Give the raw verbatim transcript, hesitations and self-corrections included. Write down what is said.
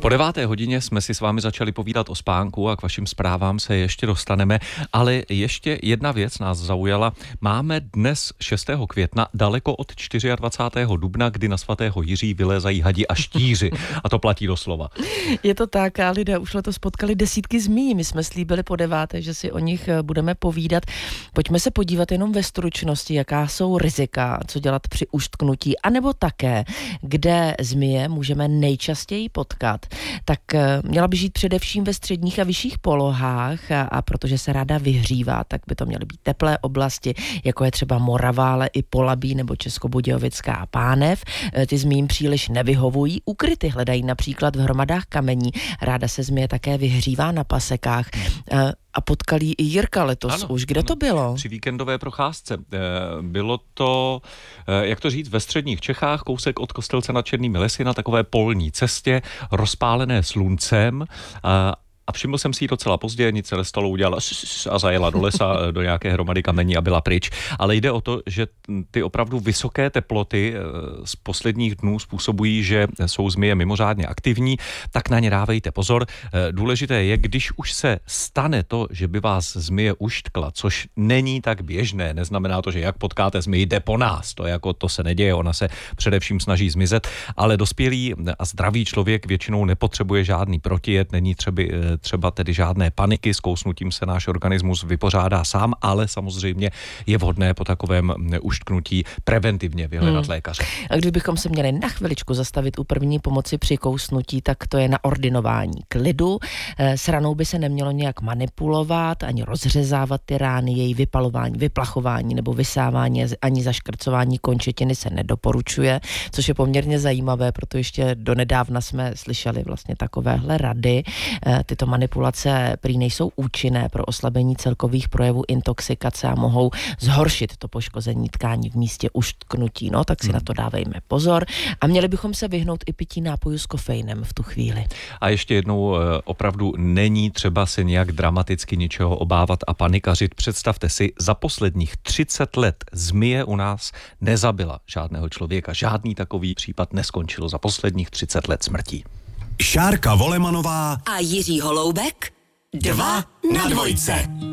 Po deváté hodině jsme si s vámi začali povídat o spánku a k vašim zprávám se ještě dostaneme, ale ještě jedna věc nás zaujala. Máme dnes šestého května, daleko od dvacátého čtvrtého dubna, kdy na svatého Jiří vylézají hadi a štíři. A to platí doslova. Je to tak a lidé už letos potkali desítky zmí. My jsme slíbili po deváté, že si o nich budeme povídat. Pojďme se podívat jenom ve stručnosti, jaká jsou rizika, co dělat při uštknutí, anebo také, kde zmije můžeme nejčastěji potkat. Tak měla by žít především ve středních a vyšších polohách a, a protože se ráda vyhřívá, tak by to měly být teplé oblasti, jako je třeba Morava, ale i Polabí nebo Českobudějovická a Pánev. Ty zmijím příliš nevyhovují. Ukryty hledají například v hromadách kamení. Ráda se zmije také vyhřívá na pasekách. A potkal jí i Jirka letos ano, už. Kde ano. to bylo? Při víkendové procházce. Bylo to, jak to říct, ve středních Čechách, kousek od Kostelce nad Černými lesy na takové polní cestě, rozpálené sluncem. A všiml jsem si ji docela pozdě, nic se nestalo, udělala a zajela do lesa, do nějaké hromady kamení a byla pryč. Ale jde o to, že ty opravdu vysoké teploty z posledních dnů způsobují, že jsou zmije mimořádně aktivní, tak na ně dávejte pozor. Důležité je, když už se stane to, že by vás zmije uštkla, což není tak běžné, neznamená to, že jak potkáte zmiji, jde po nás, to jako to se neděje, ona se především snaží zmizet, ale dospělý a zdravý člověk většinou nepotřebuje žádný protijed, není třeba třeba tedy žádné paniky, s kousnutím se náš organismus vypořádá sám, ale samozřejmě je vhodné po takovém uštknutí preventivně vyhledat hmm. lékaře. A kdybychom se měli na chviličku zastavit u první pomoci při kousnutí, tak to je na ordinování klidu. S ranou by se nemělo nějak manipulovat, ani rozřezávat ty rány, její vypalování, vyplachování nebo vysávání, ani zaškrcování končetiny se nedoporučuje, což je poměrně zajímavé, protože ještě donedávna jsme slyšeli vlastně takovéhle rady. Tyto manipulace prý nejsou účinné pro oslabení celkových projevů intoxikace a mohou zhoršit to poškození tkání v místě uštknutí. No, tak si hmm. na to dávejme pozor. A měli bychom se vyhnout i pití nápojů s kofeinem v tu chvíli. A ještě jednou, opravdu není třeba se nějak dramaticky ničeho obávat a panikařit. Představte si, za posledních třicet let zmije u nás nezabila žádného člověka. Žádný takový případ neskončil za posledních třicet let smrtí. Šárka Volemanová a Jiří Holoubek dva na dvojce.